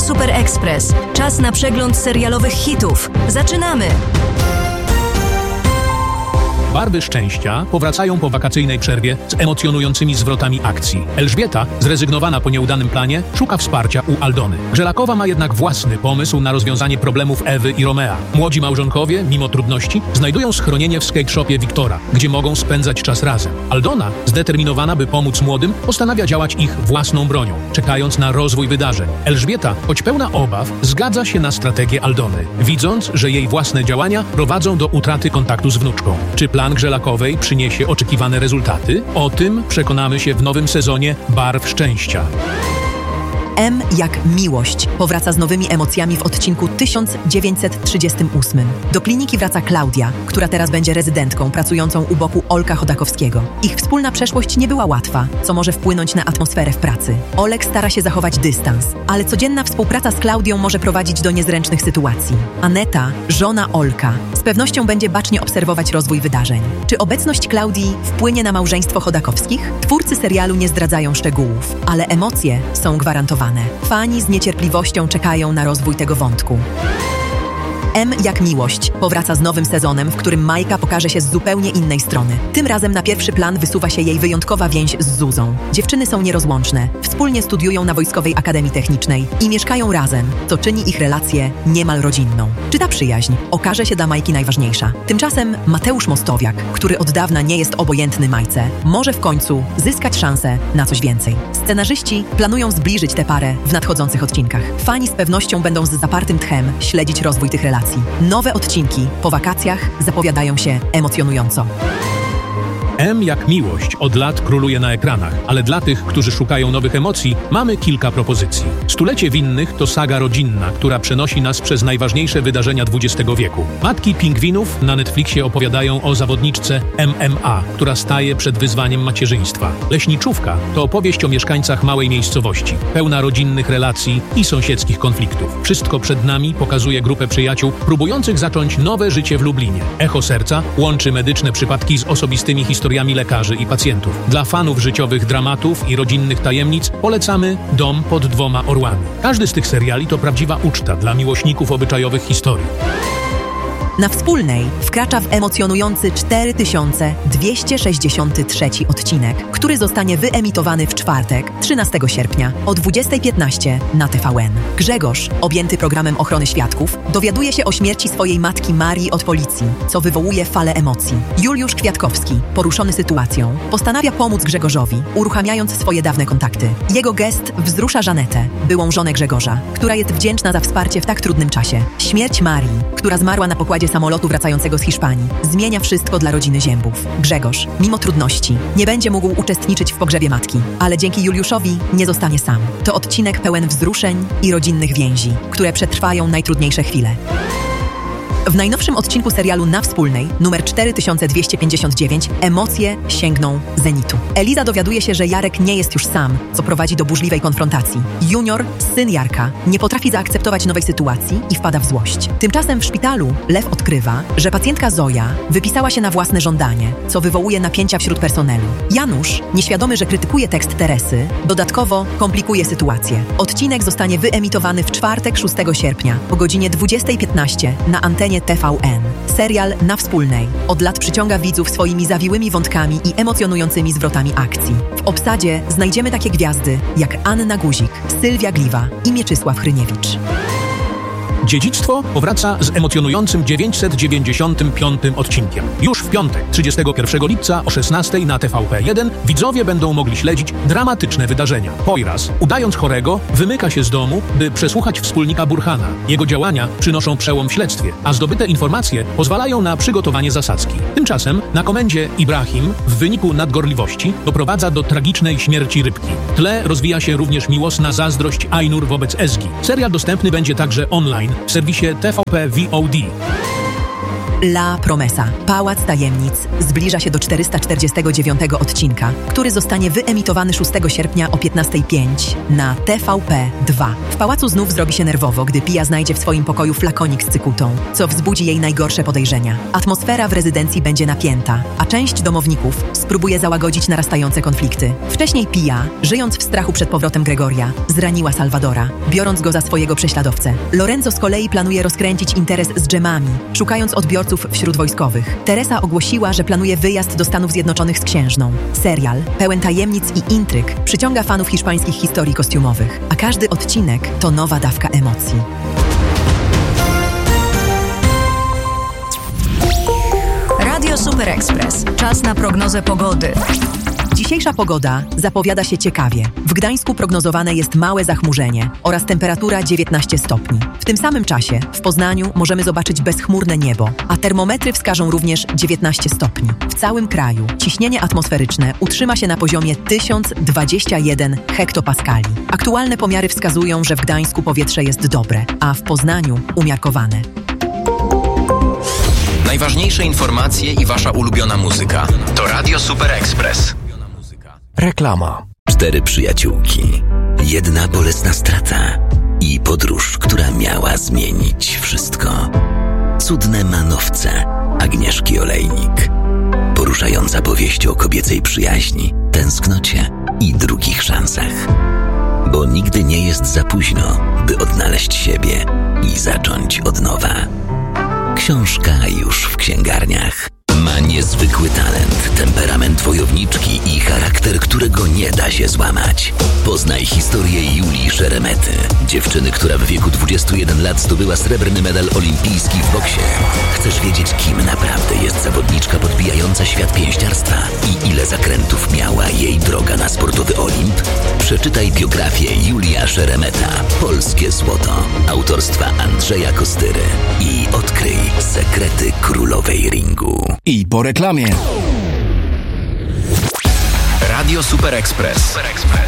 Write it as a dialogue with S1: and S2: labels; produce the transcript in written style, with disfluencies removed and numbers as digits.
S1: Super Express. Czas na przegląd serialowych hitów. Zaczynamy!
S2: Barwy szczęścia powracają po wakacyjnej przerwie z emocjonującymi zwrotami akcji. Elżbieta, zrezygnowana po nieudanym planie, szuka wsparcia u Aldony. Grzelakowa ma jednak własny pomysł na rozwiązanie problemów Ewy i Romea. Młodzi małżonkowie, mimo trudności, znajdują schronienie w skate shopie Wiktora, gdzie mogą spędzać czas razem. Aldona, zdeterminowana, by pomóc młodym, postanawia działać ich własną bronią, czekając na rozwój wydarzeń. Elżbieta, choć pełna obaw, zgadza się na strategię Aldony, widząc, że jej własne działania prowadzą do utraty kontaktu z wnuczką. Czy plan Grzelakowej przyniesie oczekiwane rezultaty? O tym przekonamy się w nowym sezonie Barw Szczęścia.
S3: M jak miłość powraca z nowymi emocjami w odcinku 1938. Do kliniki wraca Klaudia, która teraz będzie rezydentką pracującą u boku Olka Chodakowskiego. Ich wspólna przeszłość nie była łatwa, co może wpłynąć na atmosferę w pracy. Olek stara się zachować dystans, ale codzienna współpraca z Klaudią może prowadzić do niezręcznych sytuacji. Aneta, żona Olka, z pewnością będzie bacznie obserwować rozwój wydarzeń. Czy obecność Klaudii wpłynie na małżeństwo Chodakowskich? Twórcy serialu nie zdradzają szczegółów, ale emocje są gwarantowane. Fani z niecierpliwością czekają na rozwój tego wątku. M jak miłość powraca z nowym sezonem, w którym Majka pokaże się z zupełnie innej strony. Tym razem na pierwszy plan wysuwa się jej wyjątkowa więź z Zuzą. Dziewczyny są nierozłączne, wspólnie studiują na Wojskowej Akademii Technicznej i mieszkają razem, co czyni ich relację niemal rodzinną. Czy ta przyjaźń okaże się dla Majki najważniejsza? Tymczasem Mateusz Mostowiak, który od dawna nie jest obojętny Majce, może w końcu zyskać szansę na coś więcej. Scenarzyści planują zbliżyć tę parę w nadchodzących odcinkach. Fani z pewnością będą z zapartym tchem śledzić rozwój tych relacji. Nowe odcinki po wakacjach zapowiadają się emocjonująco.
S2: M jak miłość od lat króluje na ekranach, ale dla tych, którzy szukają nowych emocji, mamy kilka propozycji. Stulecie Winnych to saga rodzinna, która przenosi nas przez najważniejsze wydarzenia XX wieku. Matki pingwinów na Netflixie opowiadają o zawodniczce MMA, która staje przed wyzwaniem macierzyństwa. Leśniczówka to opowieść o mieszkańcach małej miejscowości, pełna rodzinnych relacji i sąsiedzkich konfliktów. Wszystko przed nami pokazuje grupę przyjaciół próbujących zacząć nowe życie w Lublinie. Echo serca łączy medyczne przypadki z osobistymi historiami lekarzy i pacjentów. Dla fanów życiowych dramatów i rodzinnych tajemnic polecamy Dom pod dwoma orłami. Każdy z tych seriali to prawdziwa uczta dla miłośników obyczajowych historii.
S3: Na Wspólnej wkracza w emocjonujący 4263 odcinek, który zostanie wyemitowany w czwartek, 13 sierpnia o 20:15 na TVN. Grzegorz, objęty programem ochrony świadków, dowiaduje się o śmierci swojej matki Marii od policji, co wywołuje falę emocji. Juliusz Kwiatkowski, poruszony sytuacją, postanawia pomóc Grzegorzowi, uruchamiając swoje dawne kontakty. Jego gest wzrusza Żanetę, byłą żonę Grzegorza, która jest wdzięczna za wsparcie w tak trudnym czasie. Śmierć Marii, która zmarła na pokładzie samolotu wracającego z Hiszpanii, zmienia wszystko dla rodziny Ziębów. Grzegorz, mimo trudności, nie będzie mógł uczestniczyć w pogrzebie matki, ale dzięki Juliuszowi nie zostanie sam. To odcinek pełen wzruszeń i rodzinnych więzi, które przetrwają najtrudniejsze chwile. W najnowszym odcinku serialu Na Wspólnej, numer 4259, emocje sięgną zenitu. Eliza dowiaduje się, że Jarek nie jest już sam, co prowadzi do burzliwej konfrontacji. Junior, syn Jarka, nie potrafi zaakceptować nowej sytuacji i wpada w złość. Tymczasem w szpitalu Lew odkrywa, że pacjentka Zoja wypisała się na własne żądanie, co wywołuje napięcia wśród personelu. Janusz, nieświadomy, że krytykuje tekst Teresy, dodatkowo komplikuje sytuację. Odcinek zostanie wyemitowany w czwartek 6 sierpnia o godzinie 20:15 na antenie TVN. Serial Na Wspólnej od lat przyciąga widzów swoimi zawiłymi wątkami i emocjonującymi zwrotami akcji. W obsadzie znajdziemy takie gwiazdy jak Anna Guzik, Sylwia Gliwa i Mieczysław Hryniewicz.
S2: Dziedzictwo powraca z emocjonującym 995 odcinkiem. Już w piątek, 31 lipca o 16 na TVP1 widzowie będą mogli śledzić dramatyczne wydarzenia. Poiras, udając chorego, wymyka się z domu, by przesłuchać wspólnika Burhana. Jego działania przynoszą przełom w śledztwie, a zdobyte informacje pozwalają na przygotowanie zasadzki. Tymczasem na komendzie Ibrahim w wyniku nadgorliwości doprowadza do tragicznej śmierci rybki. W tle rozwija się również miłosna zazdrość Ainur wobec Ezgi. Serial dostępny będzie także online w serwisie TVP VOD.
S3: La Promesa. Pałac Tajemnic zbliża się do 449 odcinka, który zostanie wyemitowany 6 sierpnia o 15:05 na TVP2. W pałacu znów zrobi się nerwowo, gdy Pia znajdzie w swoim pokoju flakonik z cykutą, co wzbudzi jej najgorsze podejrzenia. Atmosfera w rezydencji będzie napięta, a część domowników spróbuje załagodzić narastające konflikty. Wcześniej Pia, żyjąc w strachu przed powrotem Gregoria, zraniła Salvadora, biorąc go za swojego prześladowcę. Lorenzo z kolei planuje rozkręcić interes z dżemami, szukając odbiorców wśród wojskowych. Teresa ogłosiła, że planuje wyjazd do Stanów Zjednoczonych z księżną. Serial, pełen tajemnic i intryg, przyciąga fanów hiszpańskich historii kostiumowych, a każdy odcinek to nowa dawka emocji.
S1: Radio Super Express. Czas na prognozę pogody.
S3: Dzisiejsza pogoda zapowiada się ciekawie. W Gdańsku prognozowane jest małe zachmurzenie oraz temperatura 19 stopni. W tym samym czasie w Poznaniu możemy zobaczyć bezchmurne niebo, a termometry wskażą również 19 stopni. W całym kraju ciśnienie atmosferyczne utrzyma się na poziomie 1021 hektopaskali. Aktualne pomiary wskazują, że w Gdańsku powietrze jest dobre, a w Poznaniu umiarkowane.
S4: Najważniejsze informacje i wasza ulubiona muzyka to Radio Super Express.
S5: Reklama.
S6: 4 przyjaciółki, jedna bolesna strata i podróż, która miała zmienić wszystko. Cudne manowce Agnieszki Olejnik. Poruszająca powieść o kobiecej przyjaźni, tęsknocie i drugich szansach. Bo nigdy nie jest za późno, by odnaleźć siebie i zacząć od nowa. Książka już w księgarniach. Ma niezwykły talent, temperament wojowniczki i charakter, którego nie da się złamać. Poznaj historię Julii Szeremety, dziewczyny, która w wieku 21 lat zdobyła srebrny medal olimpijski w boksie. Chcesz wiedzieć, kim naprawdę jest zawodniczka podbijająca świat pięściarstwa i ile zakrętów miała jej droga na sportowy Olimp? Przeczytaj biografię Julia Szeremeta, Polskie Złoto, autorstwa Andrzeja Kostyry i odkryj sekrety królowej ringu.
S5: I po reklamie.
S4: Radio Super Express.